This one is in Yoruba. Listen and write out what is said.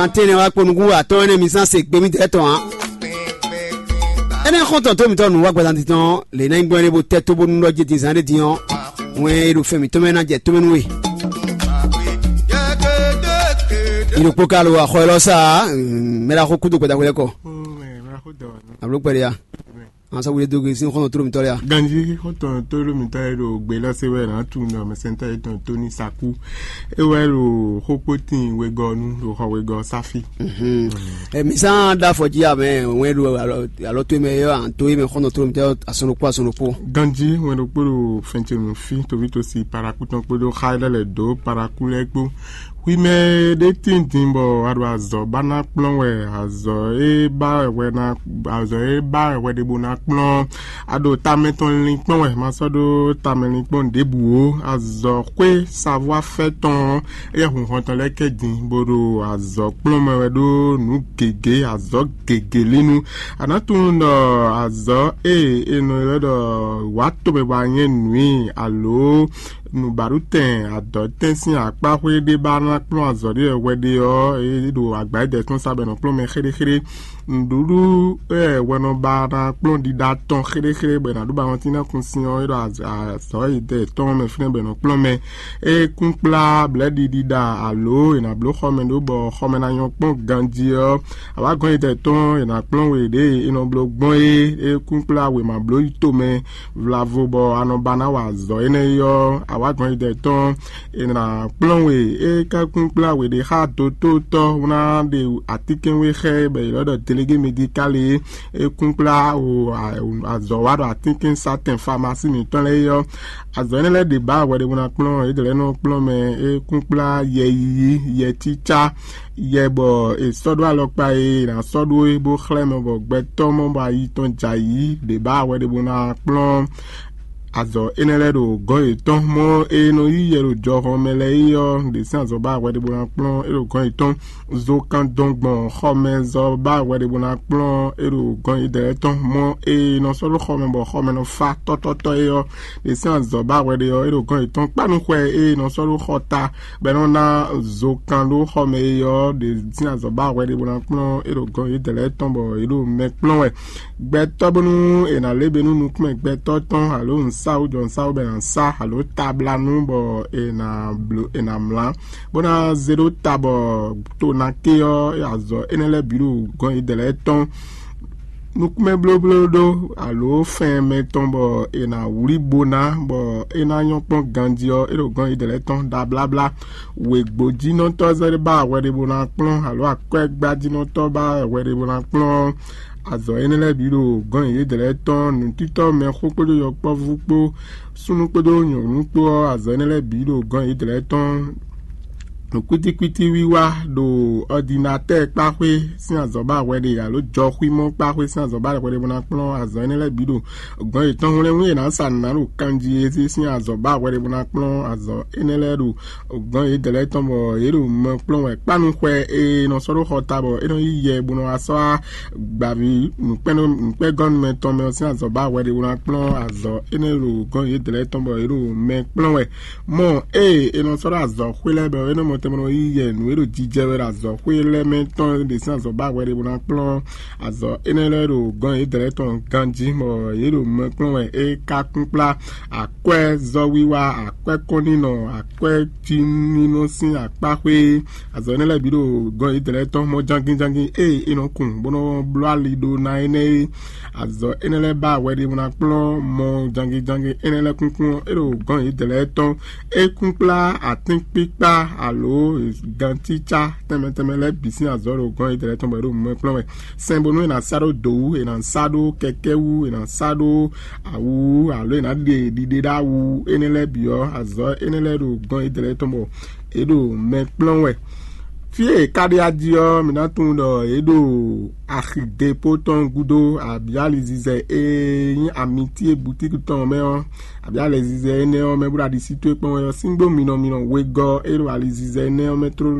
antenne wa kponugu ato ene misan se gbe mi teto han ene konton to mi to nu wa gba tantitan le na ngbo ene bo teto bo nu loje tin san de dion we ru femi to mena je to menu we ilo pokalo a kholo sa mera ko kudu ko da wele ko mera ko do ablo peria an sa wule dogo sin kono toro mi toria ganji koton toro mi tayro gbe lo se we na tu no me senta iton toni saku e we ro hopotin we gonu ro ho we go safi mi san da foji ame we ro alo to me yo an to me kono toro mi tayo asono po ganji we ro poro fenchenu fi to vito si parakuton podo khaile le do parakulekpo oui mais des tintimbo azo bana plon we azo e ba we na azo e ba we de bona plon ado tameton link plon we masodo tamelink plon debuo azo kwe savoir faire ton e hun ton lekedin bodo azo plon we do nu gege azo gegelinu anatun do azo no do wato be ba yen nui allo nu baruten adoten sin apa we de bana plon azori ewede o do agbaide tun sabe no plon me khere nduru weno bana plon di daton khere be na do ba wantina kun sin o so ide ton me fine be no plon me kunpla bledi di da allo na blo khome do bo khome na yon plon gandi o awa gon ide ton na plon we de ino blo gbon kunpla we ma blo ito me vlavo bo anobana wa zo ene yo wa gon ide ton na plon we ka kunpla we de ha to una de atiken we khe be lo de délégué médical kunpla o azo wa do atiken certain pharmacie ni ton le yo azo ene le de ba we de una plon de le no plon me kunpla ye teacher ye bo sodo alopa na sodo bo khlem bo gbeto mo ba yi ton jayi de ba we de una plon azo enele do go iton mo no yiyero jo homele yo de san zo ba we de bona plon ero go iton zo kan dongbon home zo ba we de bona plon ero go ide ton mo no so lo home bo home no fa to yo de san zo ba we de yo ero go iton panu kwe no so lo hota be no na zo kan lo home yo de san zo ba we de bona plon ero go ide ton bo ero me plon we gbe to bonu na lebe nu kuma gbe to ton alo sa ou don sa ou ben sa halo tabla nou bo na bleu na mla bona zero tabo to na ke yo azo enele biru gon idele ton nuk me blo do alo fin me ton bo na wuri bona bo na yon pon gandio ero gon idele ton da bla bla we gboji no to zere ba we de bona plon alo akwe gbaji no to ba we de bona plon azo enele biro gon ye de ton nu tito me khopodo yo povupo sunu podo nyo nupo azo enele biro gon ye de ton no kwiti wiwa do ordinateur pawe sin azoba we de ya lo jo khimo pawe sin azoba we de bona plon azo enele biro gon ye ton le na san na ro kanji ezi sin azoba we de bona plon azo enele ru gon ye de ton bo ero mo plon we panu kwe no so ro hota bo eno yiye bono aso gbavi nu pe government ton me sin azoba we de bona plon azo enele gon ye de ton bo ero me plon we mo no so azo khwele be eno mo temono yiye nu ero jijewera azo khwele me ton de sin azoba we de bona plon azo enele ro gon ye de ton ganji mo ero me plon we ka kunpla akwe zo wiwa akwe konino akwe tinino sin akpakwe azo enele biro gon ye de ton mo jangin ino kun bono bloali do na ene azo enele ba we de bona plon mo jangin enele kunkun ero gon ye de ton kunpla atin pipa alo ganticha temetemele bisi azoro gon ye de ton bero mo plon we sembono na sado do na sado kekewu na sado awu alo na de da wu enele bio azo enele ro gon ye de ton bo edo me plon we fie kadia dio mina tun do edo akide poton gudo abia lizize yin amitié boutique ton me abia lizize ne o me bura di sitwe pon yo singbo mino we go edo alizize ne o metro